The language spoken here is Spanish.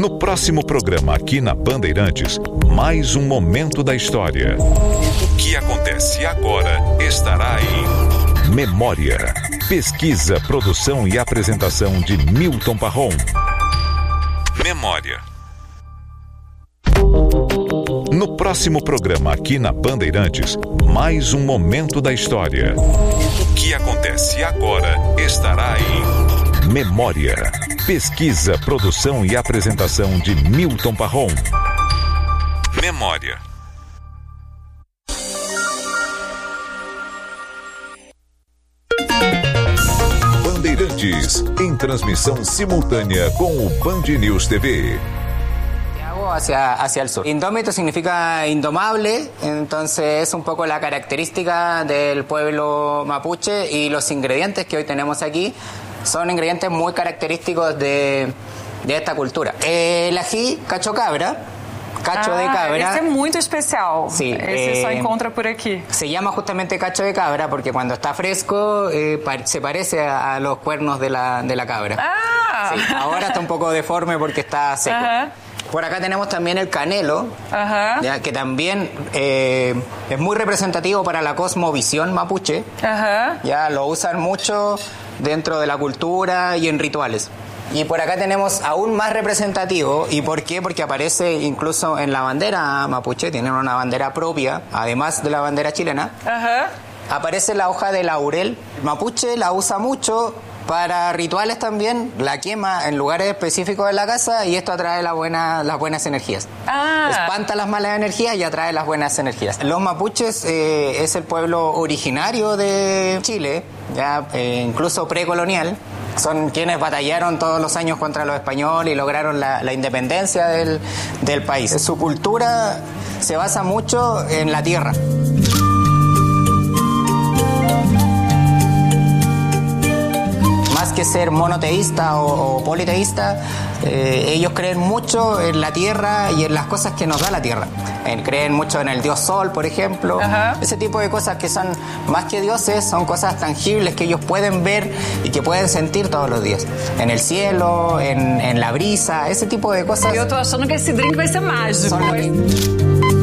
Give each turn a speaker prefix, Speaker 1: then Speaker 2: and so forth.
Speaker 1: No próximo programa aqui na Bandeirantes, mais um momento da história. O que acontece agora estará em Memória. Pesquisa, produção e apresentação de Milton Parron. Memória. No próximo programa aqui na Bandeirantes, mais um momento da história. O que acontece agora estará em Memória. Pesquisa, produção e apresentação de Milton Parron. Memória. Bandeirantes, em transmissão simultânea com o Band News TV.
Speaker 2: Hacia el sur. Indómito significa indomable, entonces es un poco la característica del pueblo mapuche, y los ingredientes que hoy tenemos aquí son ingredientes muy característicos de esta cultura. El ají cacho cabra, cacho de cabra.
Speaker 3: Esse é muito especial.
Speaker 2: Sí,
Speaker 3: esse só encontra por aquí.
Speaker 2: Se llama justamente cacho de cabra porque cuando está fresco se parece a los cuernos de la cabra. Sí, ahora está un poco deforme porque está seco. Por acá tenemos también el canelo, ya, que también es muy representativo para la cosmovisión mapuche. Ya lo usan mucho dentro de la cultura y en rituales. Y por acá tenemos aún más representativo. ¿Y por qué? Porque aparece incluso en la bandera mapuche, tienen una bandera propia, además de la bandera chilena. Aparece la hoja de laurel. El mapuche la usa mucho para rituales también, la quema en lugares específicos de la casa, y esto atrae las buenas energías. Espanta las malas energías y atrae las buenas energías. Los mapuches es el pueblo originario de Chile, ya incluso precolonial. Son quienes batallaron todos los años contra los españoles y lograron la independencia del país. Su cultura se basa mucho en la tierra. Más que ser monoteísta o politeísta, ellos creen mucho en la tierra y en las cosas que nos da la tierra. Creen mucho en el dios sol, por ejemplo. Ese tipo de cosas que son más que dioses, son cosas tangibles que ellos pueden ver y que pueden sentir todos los días. En el cielo, en la brisa, esse tipo de cosas.
Speaker 3: Eu tô achando que esse drink vai ser mágico.